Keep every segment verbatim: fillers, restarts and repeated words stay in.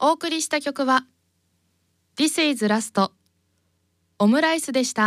お送りした曲は This is Last オムライスでした。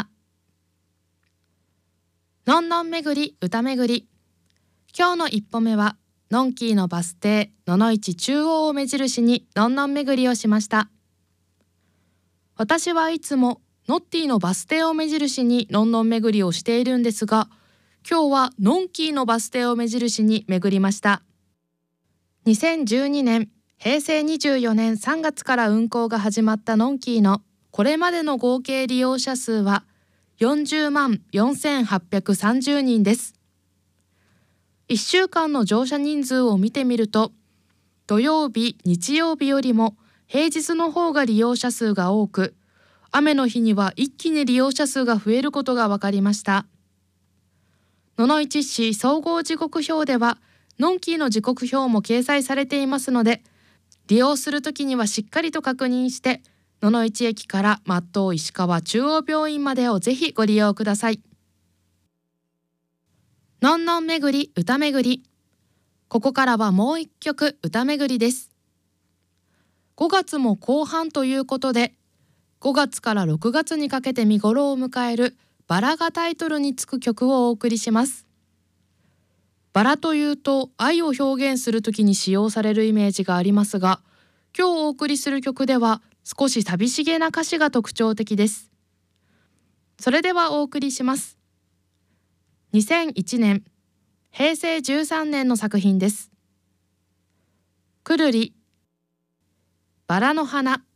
のんのん巡り歌巡り、今日の一歩目はのんきーのバス停野々市中央を目印にのんのん巡りをしました。私はいつもノッティのバス停を目印にのんのん巡りをしているんですが、今日はのんきーのバス停を目印に巡りました。にせんじゅうにねんへいせいにじゅうよねんさんがつから運行が始まったのんきーのこれまでの合計利用者数はよんじゅうまんよんせんはっぴゃくさんじゅうにんです。いっしゅうかんの乗車人数を見てみると、土曜日、日曜日よりも平日の方が利用者数が多く、雨の日には一気に利用者数が増えることが分かりました。野々市市総合時刻表では、のんきーの時刻表も掲載されていますので、利用するときにはしっかりと確認して、野々市駅から松任石川中央病院までをぜひご利用ください。のんのん巡り歌巡り、ここからはもう一曲歌巡りです。ごがつも後半ということで、ごがつからろくがつにかけて見頃を迎えるバラがタイトルにつく曲をお送りします。バラというと愛を表現するときに使用されるイメージがありますが、今日お送りする曲では少し寂しげな歌詞が特徴的です。それではお送りします。にせんいちねんへいせいじゅうさんねんの作品です。くるり、バラの花。